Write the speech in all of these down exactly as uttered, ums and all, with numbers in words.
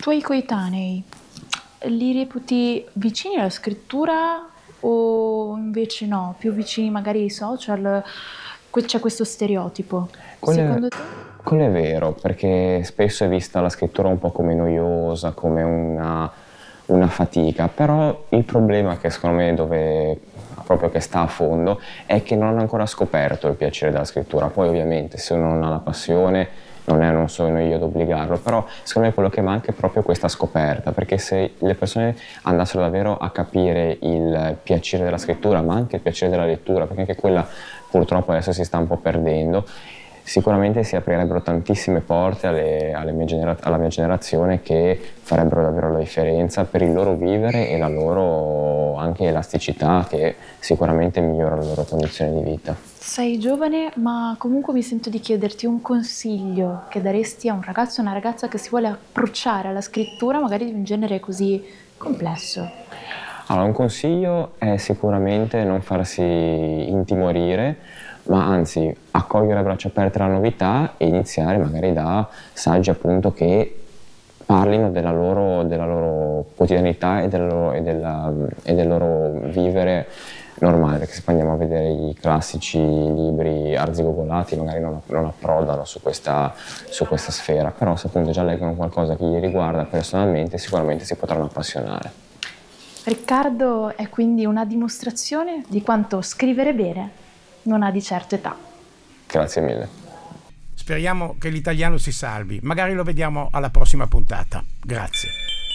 tuoi coetanei li reputi vicini alla scrittura o invece no, più vicini magari ai social? C'è questo stereotipo, Quello secondo è, te? quello è vero, perché spesso è vista la scrittura un po' come noiosa, come una, una fatica, però il problema che secondo me dove proprio che sta a fondo è che non hanno ancora scoperto il piacere della scrittura. Poi ovviamente se uno non ha la passione non, è, non sono io ad obbligarlo, però secondo me quello che manca è proprio questa scoperta, perché se le persone andassero davvero a capire il piacere della scrittura, ma anche il piacere della lettura, perché anche quella purtroppo adesso si sta un po' perdendo, sicuramente si aprirebbero tantissime porte alle, alle mie genera- alla mia generazione, che farebbero davvero la differenza per il loro vivere e la loro anche elasticità, che sicuramente migliora la loro condizione di vita. Sei giovane, ma comunque mi sento di chiederti un consiglio che daresti a un ragazzo o una ragazza che si vuole approcciare alla scrittura, magari di un genere così complesso. Allora, un consiglio è sicuramente non farsi intimorire, ma anzi accogliere a braccia aperte la novità e iniziare magari da saggi appunto che parlino della loro, della loro quotidianità e del loro, e della, e del loro vivere normale, perché se poi andiamo a vedere i classici libri arzigogolati magari non, non approdano su questa, su questa sfera, però se appunto già leggono qualcosa che gli riguarda personalmente sicuramente si potranno appassionare. Riccardo è quindi una dimostrazione di quanto scrivere bene non ha di certo età. Grazie mille. Speriamo che l'italiano si salvi. Magari lo vediamo alla prossima puntata. Grazie.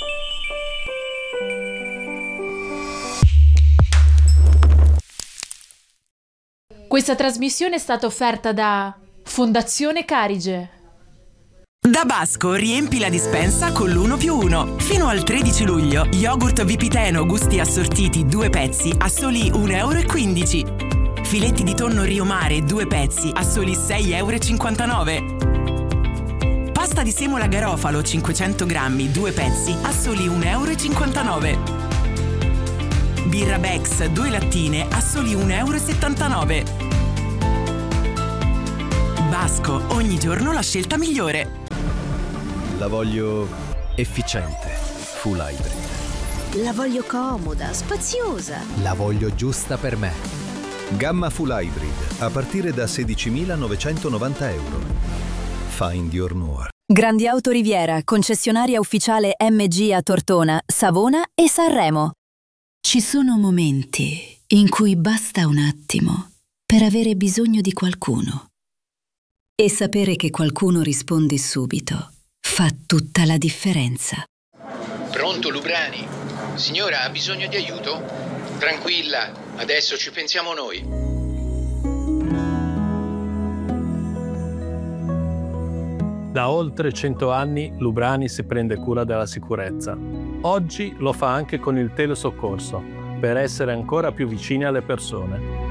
Questa trasmissione è stata offerta da Fondazione Carige. Da Basco riempi la dispensa con l'uno più uno. Fino al tredici luglio, yogurt Vipiteno gusti assortiti due pezzi a soli un euro e quindici. Filetti di tonno Rio Mare due pezzi a soli sei euro e cinquantanove. Pasta di semola Garofalo cinquecento grammi due pezzi a soli un euro e cinquantanove. Birra Bex due lattine a soli un euro e settantanove. Basco, ogni giorno la scelta migliore. La voglio efficiente, full hybrid. La voglio comoda, spaziosa. La voglio giusta per me. Gamma full hybrid a partire da sedicimilanovecentonovanta euro. Find your more. Grandi Auto Riviera, concessionaria ufficiale M G a Tortona, Savona e Sanremo. Ci sono momenti in cui basta un attimo per avere bisogno di qualcuno. E sapere che qualcuno risponde subito fa tutta la differenza. Pronto, Lubrani? Signora, ha bisogno di aiuto? Tranquilla, adesso ci pensiamo noi. Da oltre cento anni Lubrani si prende cura della sicurezza. Oggi lo fa anche con il telesoccorso, per essere ancora più vicini alle persone.